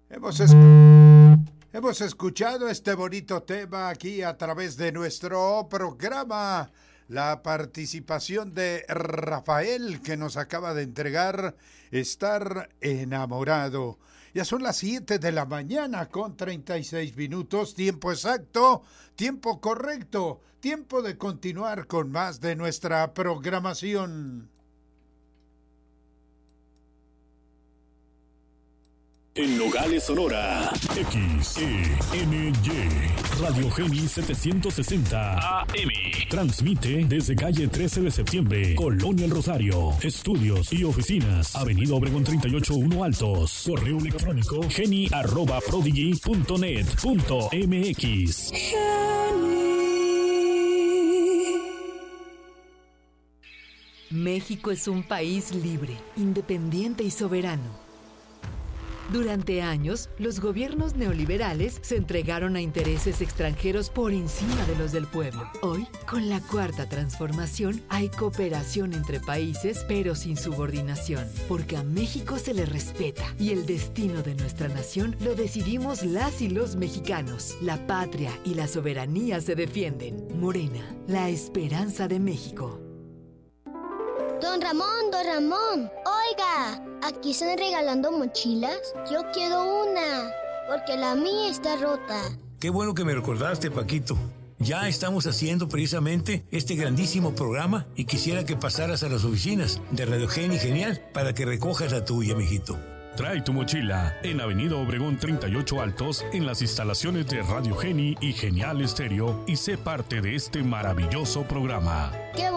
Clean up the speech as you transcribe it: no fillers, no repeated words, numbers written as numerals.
Hemos escuchado este bonito tema aquí a través de nuestro programa. La participación de Rafael, que nos acaba de entregar Estar Enamorado. Ya son las 7 de la mañana con 36 minutos, tiempo exacto, tiempo correcto, tiempo de continuar con más de nuestra programación. En Nogales, Sonora, XENY, Radio Geni 760 AM. Transmite desde calle 13 de septiembre, Colonia El Rosario. Estudios y oficinas, Avenida Obregón 38-1 Altos. Correo electrónico geni@prodigy.net.mx. México es un país libre, independiente y soberano. Durante años, los gobiernos neoliberales se entregaron a intereses extranjeros por encima de los del pueblo. Hoy, con la Cuarta Transformación, hay cooperación entre países, pero sin subordinación, porque a México se le respeta y el destino de nuestra nación lo decidimos las y los mexicanos. La patria y la soberanía se defienden. Morena, la esperanza de México. Don Ramón, oiga, aquí están regalando mochilas. Yo quiero una, porque la mía está rota. Qué bueno que me recordaste, Paquito. Ya estamos haciendo precisamente este grandísimo programa y quisiera que pasaras a las oficinas de Radio Geni Genial para que recojas la tuya, mijito. Trae tu mochila en Avenida Obregón 38 Altos, en las instalaciones de Radio Geni y Genial Estéreo, y sé parte de este maravilloso programa. ¡Qué